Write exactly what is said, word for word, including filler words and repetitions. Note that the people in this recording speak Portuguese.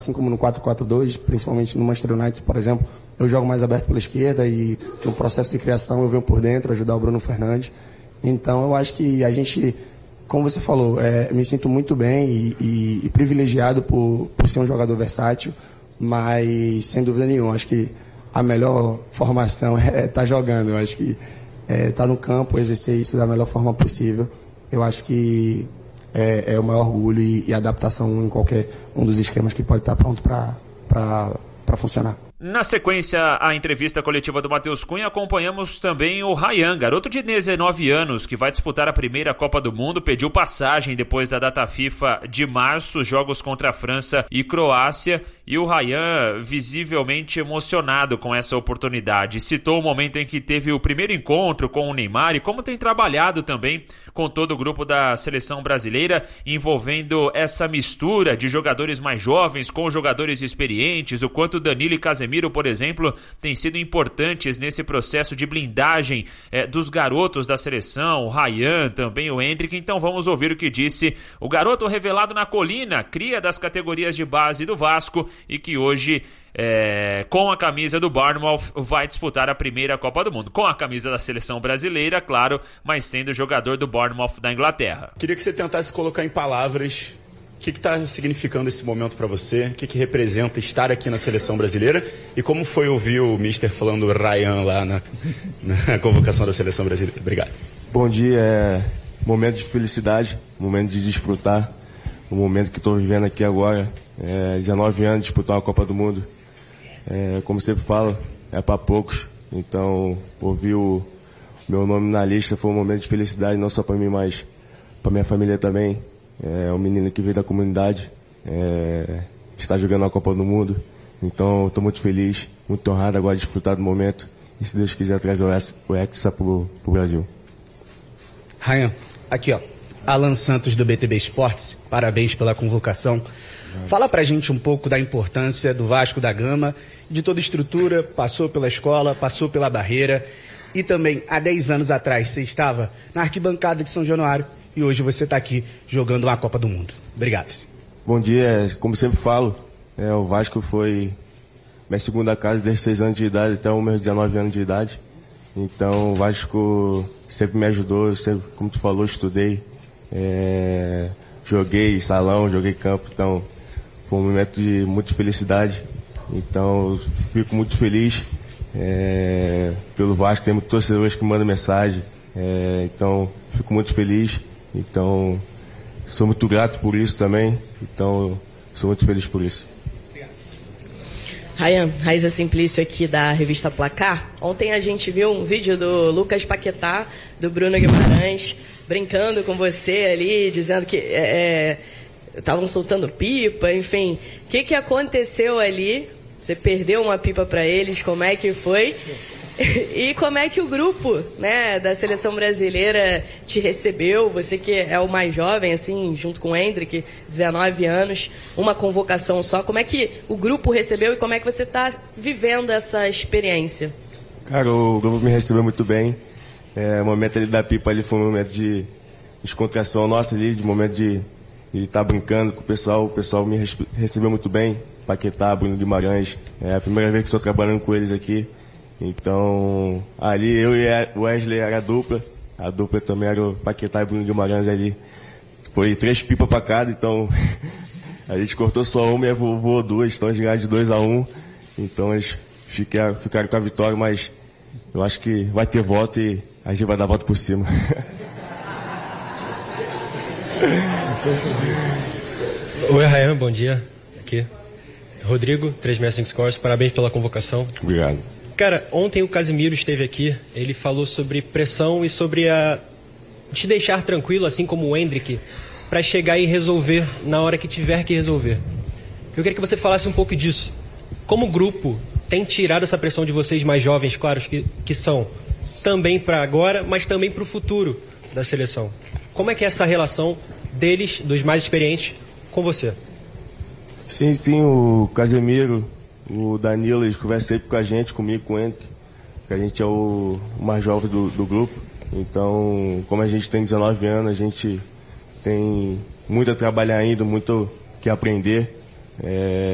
Assim como no quatro quatro dois, principalmente no Manchester United, por exemplo, eu jogo mais aberto pela esquerda e no processo de criação eu venho por dentro ajudar o Bruno Fernandes. Então eu acho que a gente, como você falou, é, me sinto muito bem e, e, e privilegiado por, por ser um jogador versátil, mas sem dúvida nenhuma, acho que a melhor formação é estar jogando. Eu acho que é, estar no campo, exercer isso da melhor forma possível, eu acho que é, é o maior orgulho e, e adaptação em qualquer um dos esquemas que pode estar pronto para funcionar. Na sequência, a entrevista coletiva do Matheus Cunha, acompanhamos também o Ryan, garoto de dezenove anos, que vai disputar a primeira Copa do Mundo, pediu passagem depois da data FIFA de março, jogos contra a França e Croácia, e o Ryan visivelmente emocionado com essa oportunidade. Citou o momento em que teve o primeiro encontro com o Neymar e como tem trabalhado também com todo o grupo da seleção brasileira, envolvendo essa mistura de jogadores mais jovens com jogadores experientes, o quanto Danilo e Casemiro, por exemplo, têm sido importantes nesse processo de blindagem é, dos garotos da seleção, o Ryan, também o Endrick. Então vamos ouvir o que disse o garoto revelado na Colina, cria das categorias de base do Vasco e que hoje, é, com a camisa do Bournemouth, vai disputar a primeira Copa do Mundo. Com a camisa da seleção brasileira, claro, mas sendo jogador do Bournemouth da Inglaterra. Queria que você tentasse colocar em palavras o que está significando esse momento para você, o que, que representa estar aqui na seleção brasileira e como foi ouvir o mister falando Ryan lá na, na convocação da seleção brasileira. Obrigado. Bom dia, é momento de felicidade, momento de desfrutar, o momento que estou vivendo aqui agora, é, dezenove anos, disputar uma Copa do Mundo, é, como sempre falo, é para poucos, então ouvir o meu nome na lista foi um momento de felicidade, não só para mim, mas para minha família também. É um menino que veio da comunidade, é, está jogando a Copa do Mundo, então estou muito feliz, muito honrado agora de desfrutar do momento e se Deus quiser trazer o Hexa para o Brasil. Ryan, aqui ó, Alan Santos do B T B Esportes, parabéns pela convocação. Fala pra gente um pouco da importância do Vasco da Gama, de toda a estrutura, passou pela escola, passou pela barreira e também há dez anos atrás você estava na arquibancada de São Januário. E hoje você está aqui jogando uma Copa do Mundo. Obrigado. Bom dia, como sempre falo, é, o Vasco foi minha segunda casa desde seis anos de idade até os meus dezenove anos de idade. Então o Vasco sempre me ajudou, sempre, como tu falou, estudei, é, joguei salão, joguei campo, então foi um momento de muita felicidade. Então fico muito feliz é, pelo Vasco, tem muitos torcedores que mandam mensagem, é, então fico muito feliz. Então, sou muito grato por isso também. Então, sou muito feliz por isso. Ryan, Raiza Simplício aqui da revista Placar. Ontem a gente viu um vídeo do Lucas Paquetá, do Bruno Guimarães, brincando com você ali, dizendo que estavam é, soltando pipa, enfim. O que, que aconteceu ali? Você perdeu uma pipa para eles, como é que foi? E como é que o grupo, né, da seleção brasileira te recebeu? Você que é o mais jovem, assim, junto com o Endrick, dezenove anos, uma convocação só. Como é que o grupo recebeu e como é que você está vivendo essa experiência? Cara, o grupo me recebeu muito bem. É, o momento ali da pipa ali foi um momento de descontração nossa ali, de momento de estar tá brincando com o pessoal. O pessoal me recebeu muito bem. Paquetá, Bruno Guimarães. É a primeira vez que estou trabalhando com eles aqui. Então, ali eu e o Wesley era a dupla, a dupla também era o Paquetá e Bruno Guimarães ali. Foi três pipas para cada, então a gente cortou só uma e voou duas, então a gente ganhou de dois a um. Então eles ficaram, ficaram com a vitória, mas eu acho que vai ter volta e a gente vai dar a volta por cima. Oi, Ryan, bom dia. Aqui. Rodrigo, três seis cinco Scores, parabéns pela convocação. Obrigado. Cara, ontem o Casemiro esteve aqui, ele falou sobre pressão e sobre a te deixar tranquilo, assim como o Endrick, para chegar e resolver na hora que tiver que resolver. Eu queria que você falasse um pouco disso. Como o grupo tem tirado essa pressão de vocês mais jovens, claro, que, que são também para agora, mas também para o futuro da seleção. Como é que é essa relação deles, dos mais experientes, com você? Sim, sim, o Casemiro, o Danilo, eles conversam sempre com a gente, comigo, com o Endrick, que a gente é o mais jovem do, do grupo. Então, como a gente tem dezenove anos, a gente tem muito a trabalhar ainda, muito que aprender. É...